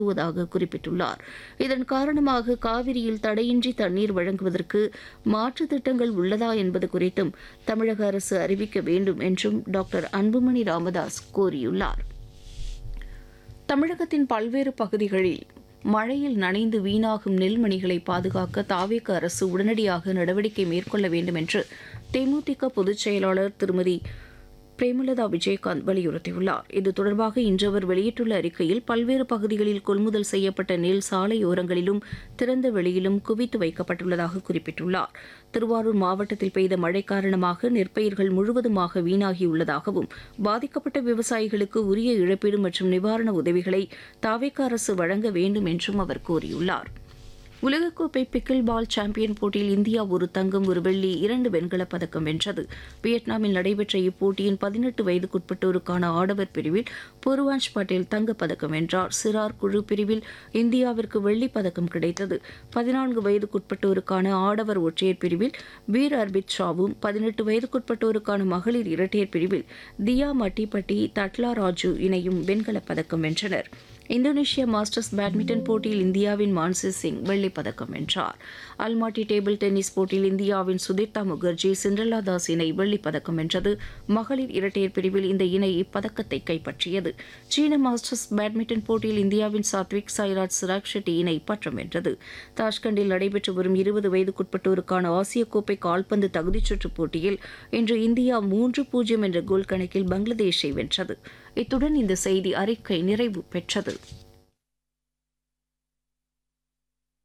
வருவதாக குறிப்பிட்டுள்ளார். இதன் காரணமாக காவிரியில் தடையின்றி தண்ணீர் வழங்குவதற்கு மாற்று திட்டங்கள் உள்ளதா என்பது குறித்தும் தமிழக அரசு அறிவிக்க வேண்டும் என்றும் டாக்டர் அன்புமணி ராமதாஸ் கோரியுள்ளார். தமிழகத்தின் பல்வேறு பகுதிகளில் மழையில் நனைந்து வீணாகும் நெல்மணிகளை பாதுகாக்க தாவேக அரசு உடனடியாக நடவடிக்கை மேற்கொள்ள வேண்டும் என்று தேமுதிக பொதுச் செயலாளர் திருமதி பிரேமலதா விஜயகாந்த் வலியுறுத்தியுள்ளார். இது தொடர்பாக இன்று அவர் வெளியிட்டுள்ள அறிக்கையில் பல்வேறு பகுதிகளில் கொள்முதல் செய்யப்பட்ட நெல் சாலையோரங்களிலும் திறந்த வெளியிலும் குவித்து வைக்கப்பட்டுள்ளதாக குறிப்பிட்டுள்ளார். திருவாரூர் மாவட்டத்தில் பெய்த மழை காரணமாக நெற்பயிர்கள் முழுவதுமாக வீணாகியுள்ளதாகவும் பாதிக்கப்பட்ட விவசாயிகளுக்கு உரிய இழப்பீடு மற்றும் நிவாரண உதவிகளை தாவேக அரசு வழங்க வேண்டும் என்றும் அவர் கூறியுள்ளார். உலகக்கோப்பை பிக்கில் பால் சாம்பியன் போட்டியில் இந்தியா ஒரு தங்கம், ஒரு வெள்ளி, 2 வெண்கலப் பதக்கம் வென்றது. வியட்நாமில் நடைபெற்ற இப்போட்டியின் 18 வயதுக்குட்பட்டோருக்கான ஆடவர் பிரிவில் பூர்வாஞ்ச் பட்டேல் தங்கப்பதக்கம் வென்றார். சிறார் குழு பிரிவில் இந்தியாவிற்கு வெள்ளிப் பதக்கம் கிடைத்தது. 14 வயதுக்குட்பட்டோருக்கான ஆடவர் ஒற்றையர் பிரிவில் வீர் அர்பித் ஷாவும், 18 வயதுக்குட்பட்டோருக்கான மகளிர் இரட்டையர் பிரிவில் தியா மட்டிப்பட்டி, தட்லா ராஜு இணையும் வெண்கலப் பதக்கம் வென்றனர். இந்தோனேஷியா மாஸ்டர்ஸ் பேட்மிண்டன் போட்டியில் இந்தியாவின் மான்சி சிங் வெள்ளிப் பதக்கம் வென்றார். அல்மாட்டி டேபிள் டென்னிஸ் போட்டியில் இந்தியாவின் சுதீர்த்தா முகர்ஜி, சிண்ட்ரெல்லா தாஸ் இணை வெள்ளிப் பதக்கம் வென்றது. மகளிர் இரட்டையர் பிரிவில் இந்த இணை இப்பதக்கத்தை கைப்பற்றியது. சீன மாஸ்டர்ஸ் பேட்மிண்டன் போட்டியில் இந்தியாவின் சாத்விக் சாய்ராஜ், சிராக் ஷெட்டி இணை பட்டம் வென்றது. தாஷ்கண்டில் நடைபெற்று வரும் 20 வயதுக்குட்பட்டோருக்கான ஆசிய கோப்பை கால்பந்து தகுதிச்சுற்றுப் போட்டியில் இன்று இந்தியா 3-0 என்ற கோல் கணக்கில் பங்களாதேஷை வென்றது. இத்துடன் இந்த செய்தி அறிக்கை நிறைவு பெற்றது.